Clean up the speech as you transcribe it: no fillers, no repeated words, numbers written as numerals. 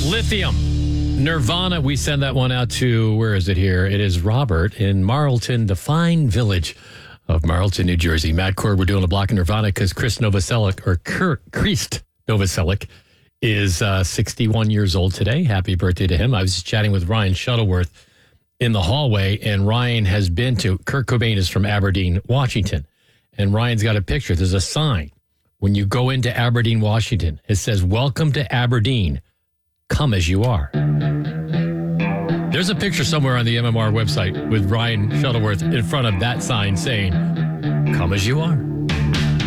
Lithium. Nirvana, we send that one out to, where is it here? It is Robert in Marlton, the fine village of Marlton, New Jersey. Matt Cord, we're doing a block of Nirvana because Chris Novoselic, or Christ Novoselic, is 61 years old today. Happy birthday to him. I was chatting with Ryan Shuttleworth in the hallway, and Ryan has been to, Kurt Cobain is from Aberdeen, Washington, and Ryan's got a picture. There's a sign. When you go into Aberdeen, Washington, it says, "Welcome to Aberdeen. Come as you are." There's a picture somewhere on the MMR website with Ryan Shuttleworth in front of that sign saying, "Come as you are."